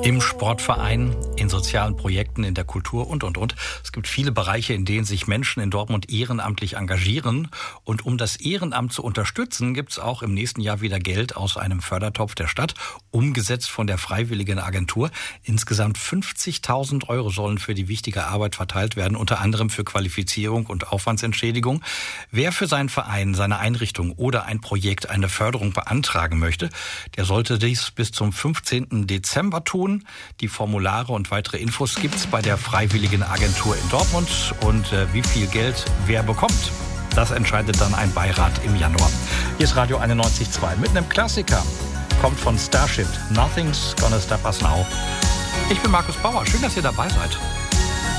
Im Sportverein, in sozialen Projekten, in der Kultur und. Es gibt viele Bereiche, in denen sich Menschen in Dortmund ehrenamtlich engagieren. Und um das Ehrenamt zu unterstützen, gibt es auch im nächsten Jahr wieder Geld aus einem Fördertopf der Stadt, umgesetzt von der Freiwilligen Agentur. Insgesamt 50.000 Euro sollen für die wichtige Arbeit verteilt werden, unter anderem für Qualifizierung und Aufwandsentschädigung. Wer für seinen Verein, seine Einrichtung oder ein Projekt eine Förderung beantragen möchte, der sollte dies bis zum 15. Dezember tun. Die Formulare und weitere Infos gibt's bei der Freiwilligen Agentur in Dortmund. Und wie viel Geld wer bekommt, das entscheidet dann ein Beirat im Januar. Hier ist Radio 91.2 mit einem Klassiker. Kommt von Starship. Nothing's gonna stop us now. Ich bin Markus Bauer. Schön, dass ihr dabei seid.